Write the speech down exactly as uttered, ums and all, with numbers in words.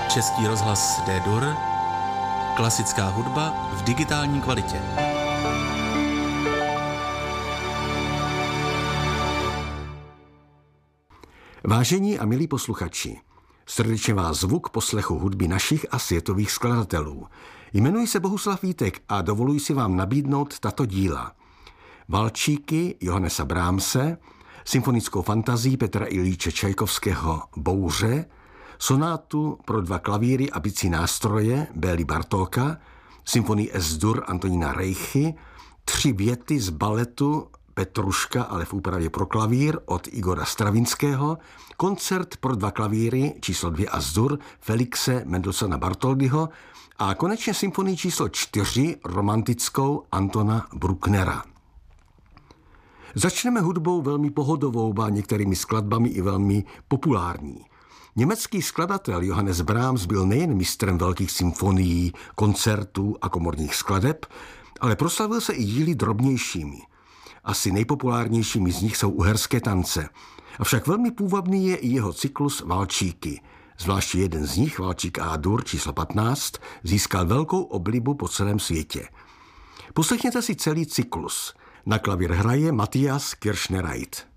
Český rozhlas D-Dur, klasická hudba v digitální kvalitě. Vážení a milí posluchači, srdečně vás zvu k poslechu hudby našich a světových skladatelů. Jmenuji se Bohuslav Vítek a dovoluji si vám nabídnout tato díla. Valčíky Johannesa Brahmse, symfonickou fantazii Petra Iljiče Čajkovského Bouře, sonátu pro dva klavíry a bicí nástroje Bély Bartóka, symfonii S-dur Antonína Rejchy, tři věty z baletu Petruška, ale v úpravě pro klavír od Igora Stravinského, koncert pro dva klavíry číslo dvě a S-dur Felixe Mendelssohna Bartholdyho a konečně symfonii číslo čtyři romantickou Antona Brucknera. Začneme hudbou velmi pohodovou, ba některými skladbami i velmi populární. Německý skladatel Johannes Brahms byl nejen mistrem velkých symfonií, koncertů a komorních skladeb, ale proslavil se i díly drobnějšími. Asi nejpopulárnějšími z nich jsou uherské tance. Avšak velmi půvabný je i jeho cyklus Valčíky. Zvláště jeden z nich, Valčík A-dur číslo patnáct, získal velkou oblibu po celém světě. Poslechněte si celý cyklus. Na klavír hraje Matthias Kirschner-Reit.